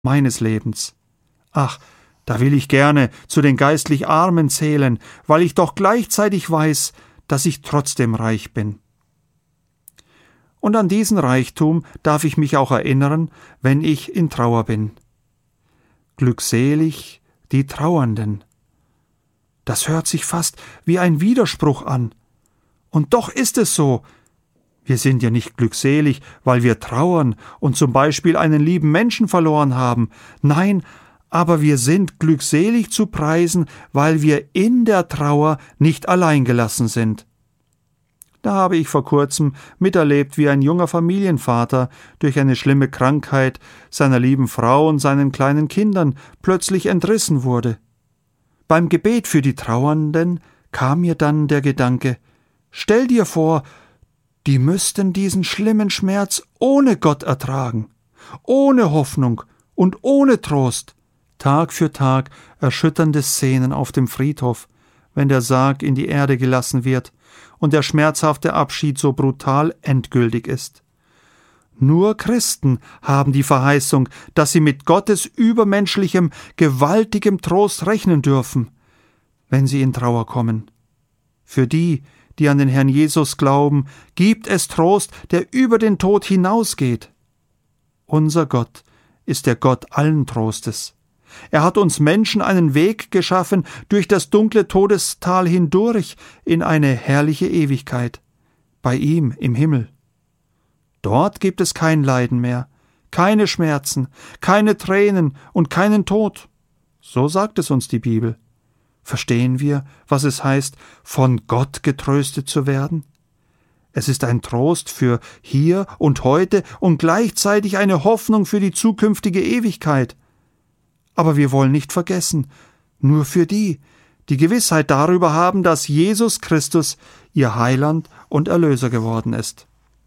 meines Lebens. Ach, da will ich gerne zu den geistlich Armen zählen, weil ich doch gleichzeitig weiß, dass ich trotzdem reich bin. Und an diesen Reichtum darf ich mich auch erinnern, wenn ich in Trauer bin. Glückselig die Trauernden. Das hört sich fast wie ein Widerspruch an. Und doch ist es so. Wir sind ja nicht glückselig, weil wir trauern und zum Beispiel einen lieben Menschen verloren haben. Nein, aber wir sind glückselig zu preisen, weil wir in der Trauer nicht allein gelassen sind. Da habe ich vor kurzem miterlebt, wie ein junger Familienvater durch eine schlimme Krankheit seiner lieben Frau und seinen kleinen Kindern plötzlich entrissen wurde. Beim Gebet für die Trauernden kam mir dann der Gedanke: Stell dir vor, die müssten diesen schlimmen Schmerz ohne Gott ertragen, ohne Hoffnung und ohne Trost. Tag für Tag erschütternde Szenen auf dem Friedhof, wenn der Sarg in die Erde gelassen wird und der schmerzhafte Abschied so brutal endgültig ist. Nur Christen haben die Verheißung, dass sie mit Gottes übermenschlichem, gewaltigem Trost rechnen dürfen, wenn sie in Trauer kommen. Für die, die an den Herrn Jesus glauben, gibt es Trost, der über den Tod hinausgeht. Unser Gott ist der Gott allen Trostes. Er hat uns Menschen einen Weg geschaffen durch das dunkle Todestal hindurch in eine herrliche Ewigkeit, bei ihm im Himmel. Dort gibt es kein Leiden mehr, keine Schmerzen, keine Tränen und keinen Tod. So sagt es uns die Bibel. Verstehen wir, was es heißt, von Gott getröstet zu werden? Es ist ein Trost für hier und heute und gleichzeitig eine Hoffnung für die zukünftige Ewigkeit. Aber wir wollen nicht vergessen, nur für die Gewissheit darüber haben, dass Jesus Christus ihr Heiland und Erlöser geworden ist.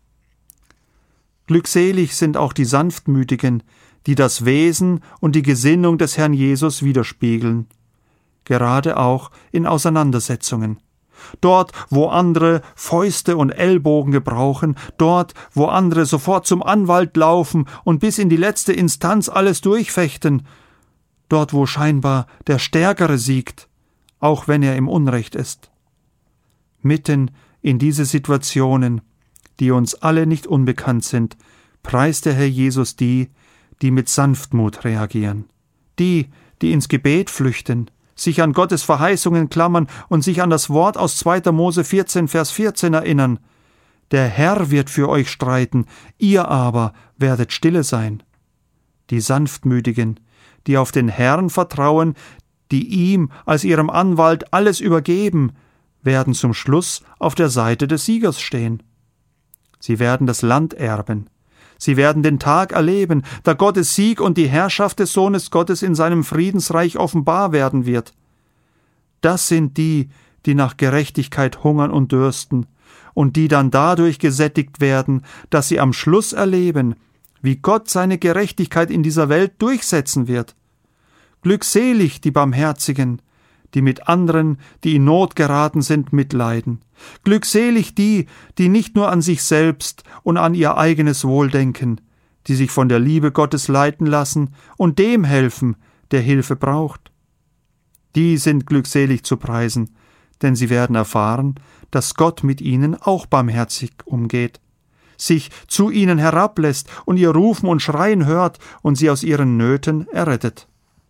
Glückselig sind auch die Sanftmütigen, die das Wesen und die Gesinnung des Herrn Jesus widerspiegeln, gerade auch in Auseinandersetzungen. Dort, wo andere Fäuste und Ellbogen gebrauchen, dort, wo andere sofort zum Anwalt laufen und bis in die letzte Instanz alles durchfechten, dort, wo scheinbar der Stärkere siegt, auch wenn er im Unrecht ist. Mitten in diese Situationen, die uns alle nicht unbekannt sind, preist der Herr Jesus die mit Sanftmut reagieren, die ins Gebet flüchten, sich an Gottes Verheißungen klammern und sich an das Wort aus 2. Mose 14, Vers 14 erinnern. Der Herr wird für euch streiten, ihr aber werdet stille sein. Die Sanftmütigen, die auf den Herrn vertrauen, die ihm als ihrem Anwalt alles übergeben, werden zum Schluss auf der Seite des Siegers stehen. Sie werden das Land erben. Sie werden den Tag erleben, da Gottes Sieg und die Herrschaft des Sohnes Gottes in seinem Friedensreich offenbar werden wird. Das sind die nach Gerechtigkeit hungern und dürsten und die dann dadurch gesättigt werden, dass sie am Schluss erleben, wie Gott seine Gerechtigkeit in dieser Welt durchsetzen wird. Glückselig die Barmherzigen, die mit anderen, die in Not geraten sind, mitleiden. Glückselig die nicht nur an sich selbst und an ihr eigenes Wohl denken, die sich von der Liebe Gottes leiten lassen und dem helfen, der Hilfe braucht. Die sind glückselig zu preisen, denn sie werden erfahren, dass Gott mit ihnen auch barmherzig umgeht, sich zu ihnen herablässt und ihr Rufen und Schreien hört und sie aus ihren Nöten errettet.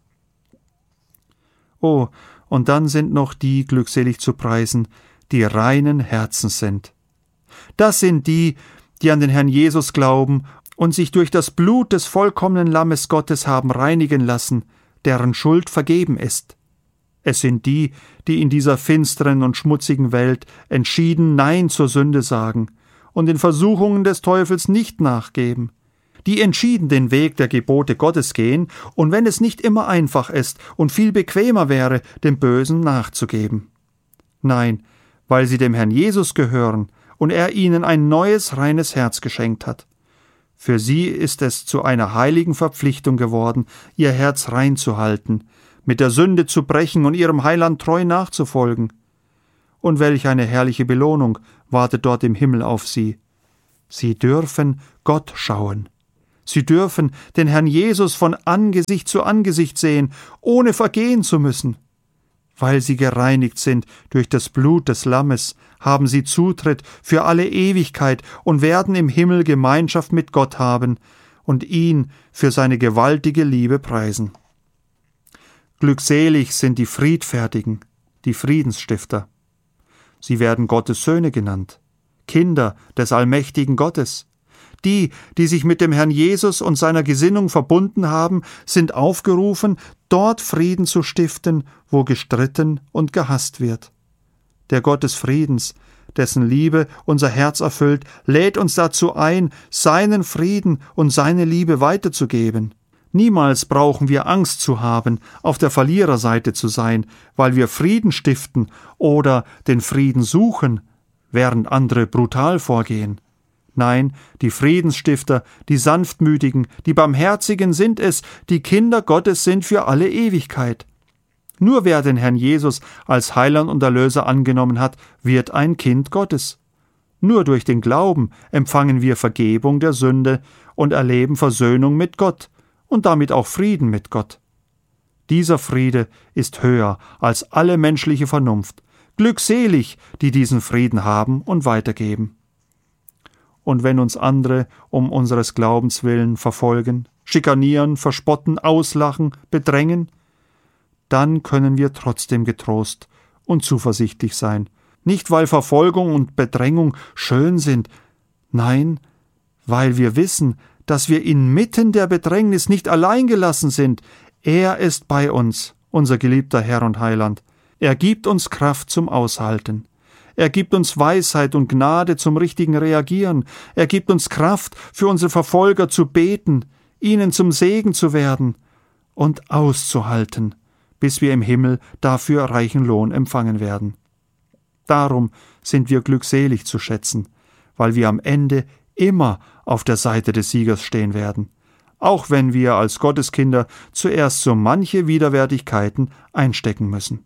Oh, und dann sind noch die glückselig zu preisen, die reinen Herzens sind. Das sind die an den Herrn Jesus glauben und sich durch das Blut des vollkommenen Lammes Gottes haben reinigen lassen, deren Schuld vergeben ist. Es sind die in dieser finsteren und schmutzigen Welt entschieden Nein zur Sünde sagen und den Versuchungen des Teufels nicht nachgeben, die entschieden den Weg der Gebote Gottes gehen und wenn es nicht immer einfach ist und viel bequemer wäre, dem Bösen nachzugeben. Nein, weil sie dem Herrn Jesus gehören und er ihnen ein neues, reines Herz geschenkt hat. Für sie ist es zu einer heiligen Verpflichtung geworden, ihr Herz rein zu halten, mit der Sünde zu brechen und ihrem Heiland treu nachzufolgen. Und welch eine herrliche Belohnung wartet dort im Himmel auf sie. Sie dürfen Gott schauen. Sie dürfen den Herrn Jesus von Angesicht zu Angesicht sehen, ohne vergehen zu müssen. Weil sie gereinigt sind durch das Blut des Lammes, haben sie Zutritt für alle Ewigkeit und werden im Himmel Gemeinschaft mit Gott haben und ihn für seine gewaltige Liebe preisen. Glückselig sind die Friedfertigen, die Friedensstifter. Sie werden Gottes Söhne genannt, Kinder des allmächtigen Gottes. Die, die sich mit dem Herrn Jesus und seiner Gesinnung verbunden haben, sind aufgerufen, dort Frieden zu stiften, wo gestritten und gehasst wird. Der Gott des Friedens, dessen Liebe unser Herz erfüllt, lädt uns dazu ein, seinen Frieden und seine Liebe weiterzugeben. Niemals brauchen wir Angst zu haben, auf der Verliererseite zu sein, weil wir Frieden stiften oder den Frieden suchen, während andere brutal vorgehen. Nein, die Friedensstifter, die Sanftmütigen, die Barmherzigen sind es, die Kinder Gottes sind für alle Ewigkeit. Nur wer den Herrn Jesus als Heiland und Erlöser angenommen hat, wird ein Kind Gottes. Nur durch den Glauben empfangen wir Vergebung der Sünde und erleben Versöhnung mit Gott und damit auch Frieden mit Gott. Dieser Friede ist höher als alle menschliche Vernunft. Glückselig, die diesen Frieden haben und weitergeben. Und wenn uns andere um unseres Glaubens willen verfolgen, schikanieren, verspotten, auslachen, bedrängen, dann können wir trotzdem getrost und zuversichtlich sein. Nicht, weil Verfolgung und Bedrängung schön sind, nein, weil wir wissen, dass wir inmitten der Bedrängnis nicht allein gelassen sind. Er ist bei uns, unser geliebter Herr und Heiland. Er gibt uns Kraft zum Aushalten. Er gibt uns Weisheit und Gnade zum richtigen Reagieren. Er gibt uns Kraft, für unsere Verfolger zu beten, ihnen zum Segen zu werden und auszuhalten, bis wir im Himmel dafür reichen Lohn empfangen werden. Darum sind wir glückselig zu schätzen, weil wir am Ende immer auf der Seite des Siegers stehen werden, auch wenn wir als Gotteskinder zuerst so manche Widerwärtigkeiten einstecken müssen.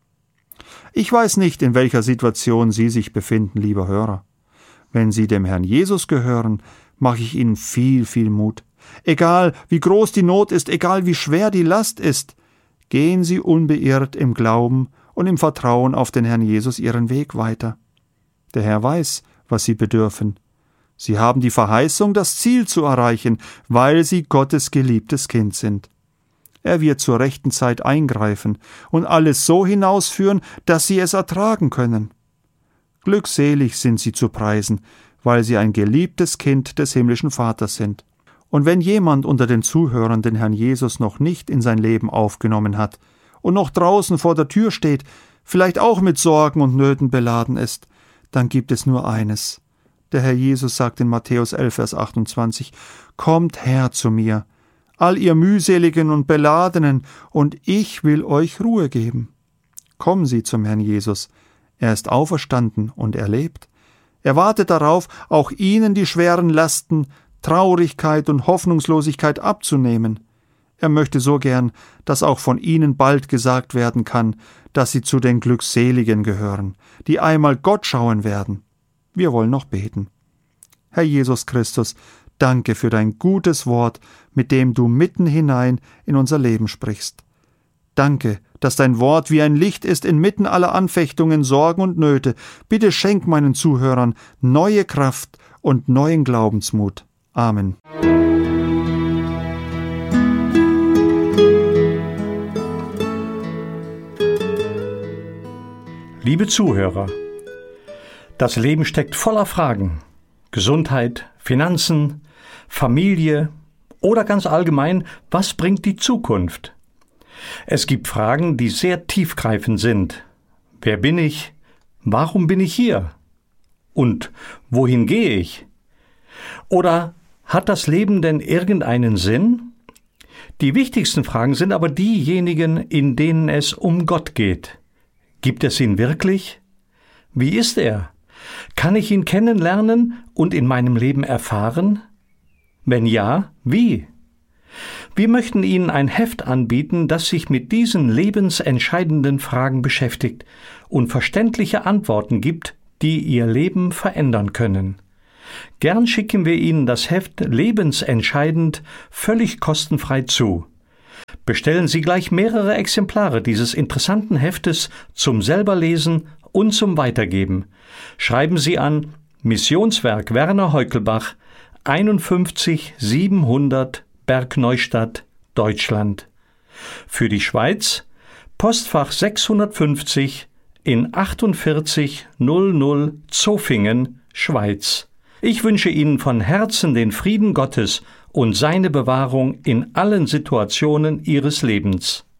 Ich weiß nicht, in welcher Situation Sie sich befinden, lieber Hörer. Wenn Sie dem Herrn Jesus gehören, mache ich Ihnen viel, viel Mut. Egal, wie groß die Not ist, egal, wie schwer die Last ist, gehen Sie unbeirrt im Glauben und im Vertrauen auf den Herrn Jesus Ihren Weg weiter. Der Herr weiß, was Sie bedürfen. Sie haben die Verheißung, das Ziel zu erreichen, weil Sie Gottes geliebtes Kind sind. Er wird zur rechten Zeit eingreifen und alles so hinausführen, dass Sie es ertragen können. Glückselig sind Sie zu preisen, weil Sie ein geliebtes Kind des himmlischen Vaters sind. Und wenn jemand unter den Zuhörern den Herrn Jesus noch nicht in sein Leben aufgenommen hat und noch draußen vor der Tür steht, vielleicht auch mit Sorgen und Nöten beladen ist, dann gibt es nur eines. Der Herr Jesus sagt in Matthäus 11, Vers 28, »Kommt her zu mir, all ihr mühseligen und Beladenen, und ich will euch Ruhe geben.« Kommen Sie zum Herrn Jesus. Er ist auferstanden und er lebt. Er wartet darauf, auch Ihnen die schweren Lasten, Traurigkeit und Hoffnungslosigkeit abzunehmen. Er möchte so gern, dass auch von Ihnen bald gesagt werden kann, dass Sie zu den Glückseligen gehören, die einmal Gott schauen werden. Wir wollen noch beten. Herr Jesus Christus, danke für dein gutes Wort, mit dem du mitten hinein in unser Leben sprichst. Danke, dass dein Wort wie ein Licht ist inmitten aller Anfechtungen, Sorgen und Nöte. Bitte schenk meinen Zuhörern neue Kraft und neuen Glaubensmut. Amen. Liebe Zuhörer, das Leben steckt voller Fragen. Gesundheit, Finanzen, Familie oder ganz allgemein, was bringt die Zukunft? Es gibt Fragen, die sehr tiefgreifend sind. Wer bin ich? Warum bin ich hier? Und wohin gehe ich? Oder hat das Leben denn irgendeinen Sinn? Die wichtigsten Fragen sind aber diejenigen, in denen es um Gott geht. Gibt es ihn wirklich? Wie ist er? Kann ich ihn kennenlernen und in meinem Leben erfahren? Wenn ja, wie? Wir möchten Ihnen ein Heft anbieten, das sich mit diesen lebensentscheidenden Fragen beschäftigt und verständliche Antworten gibt, die Ihr Leben verändern können. Gern schicken wir Ihnen das Heft Lebensentscheidend völlig kostenfrei zu. Bestellen Sie gleich mehrere Exemplare dieses interessanten Heftes zum Selberlesen und zum Weitergeben. Schreiben Sie an Missionswerk Werner Heukelbach, 51 700 Bergneustadt, Deutschland. Für die Schweiz Postfach 650 in 48 00 Zofingen, Schweiz. Ich wünsche Ihnen von Herzen den Frieden Gottes und seine Bewahrung in allen Situationen Ihres Lebens.